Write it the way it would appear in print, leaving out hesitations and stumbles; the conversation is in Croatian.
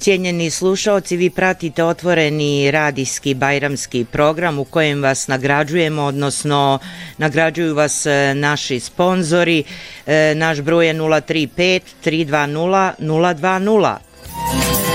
Cijenjeni slušaoci, vi pratite otvoreni radijski bajramski program u kojem vas nagrađujemo, odnosno nagrađuju vas naši sponzori. Naš broj je 035 320 020.